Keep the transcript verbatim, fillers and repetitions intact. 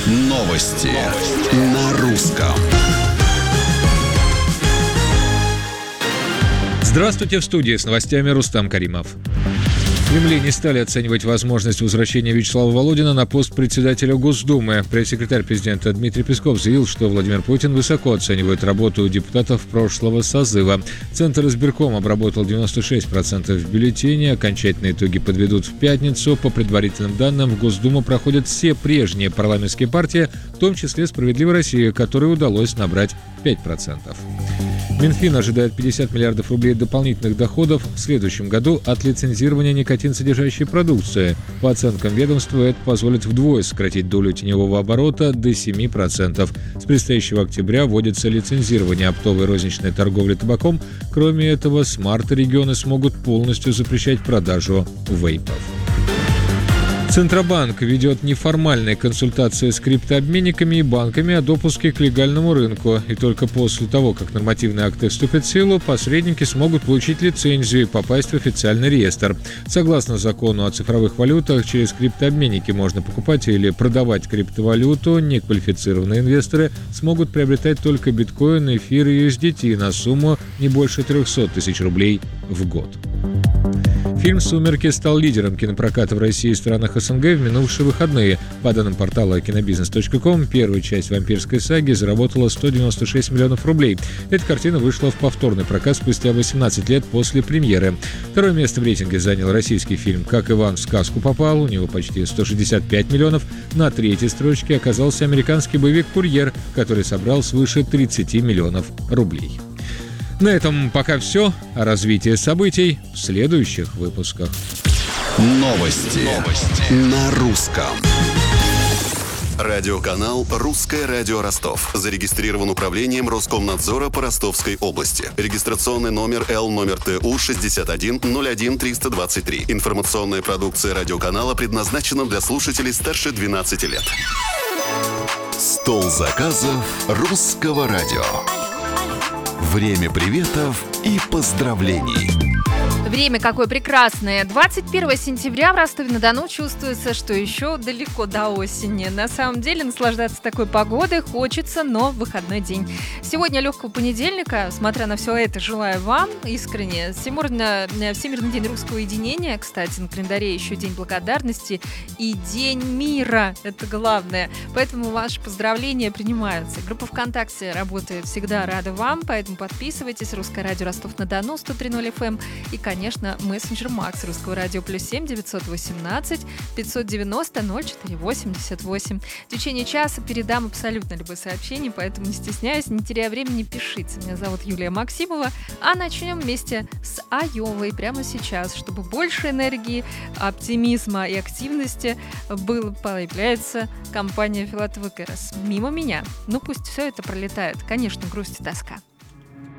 Новости на русском. Здравствуйте, в студии с новостями Рустам Каримов. В Кремле не стали оценивать возможность возвращения Вячеслава Володина на пост председателя Госдумы. Пресс-секретарь президента Дмитрий Песков заявил, что Владимир Путин высоко оценивает работу депутатов прошлого созыва. Центр избирком обработал девяносто шесть процентов бюллетеней. Окончательные итоги подведут в пятницу. По предварительным данным, в Госдуму проходят все прежние парламентские партии, в том числе «Справедливая Россия», которой удалось набрать пять процентов. Минфин ожидает пятьдесят миллиардов рублей дополнительных доходов в следующем году от лицензирования никотин-содержащей продукции. По оценкам ведомства, это позволит вдвое сократить долю теневого оборота до семи процентов. С предстоящего октября вводится лицензирование оптовой розничной торговли табаком. Кроме этого, с марта регионы смогут полностью запрещать продажу вейпов. Центробанк ведет неформальные консультации с криптообменниками и банками о допуске к легальному рынку. И только после того, как нормативные акты вступят в силу, посредники смогут получить лицензию и попасть в официальный реестр. Согласно закону о цифровых валютах, через криптообменники можно покупать или продавать криптовалюту. Неквалифицированные инвесторы смогут приобретать только биткоин, эфир и ю эс ди ти на сумму не больше триста тысяч рублей в год. Фильм «Сумерки» стал лидером кинопроката в России и странах эс эн гэ в минувшие выходные. По данным портала кинобизнес точка ком, первая часть вампирской саги заработала сто девяносто шесть миллионов рублей. Эта картина вышла в повторный прокат спустя восемнадцать лет после премьеры. Второе место в рейтинге занял российский фильм «Как Иван в сказку попал», у него почти сто шестьдесят пять миллионов. На третьей строчке оказался американский боевик «Курьер», который собрал свыше тридцать миллионов рублей. На этом пока все. О развитии событий в следующих выпусках. Новости, Новости. на русском. Радиоканал «Русское радио Ростов». Зарегистрирован управлением Роскомнадзора по Ростовской области. Регистрационный номер Л номер Т У шестьдесят один ноль один триста двадцать три. Информационная продукция радиоканала предназначена для слушателей старше двенадцати лет. Стол заказов «Русского радио». Время приветов и поздравлений. Время какое прекрасное. двадцать первого сентября в Ростове-на-Дону чувствуется, что еще далеко до осени. На самом деле наслаждаться такой погодой хочется, но в выходной день. Сегодня легкого понедельника, смотря на все это, желаю вам искренне. Всемирный, Всемирный день русского единения, кстати, на календаре еще День благодарности и День мира. Это главное. Поэтому ваши поздравления принимаются. Группа ВКонтакте работает всегда, рада вам, поэтому подписывайтесь. Русское радио Ростов-на-Дону сто три ноль эф эм и, конечно, мессенджер Макс Русского радио плюс семь девятьсот восемнадцать пятьсот девяносто ноль четыре восемьдесят восемь. В течение часа передам абсолютно любые сообщения, поэтому не стесняюсь, не теряя времени, пишите. Меня зовут Юлия Максимова, а начнем вместе с Айовой прямо сейчас, чтобы больше энергии, оптимизма и активности было, появляется компания Филатова Кэрос. Мимо меня. Ну пусть все это пролетает. Конечно, грусть и тоска.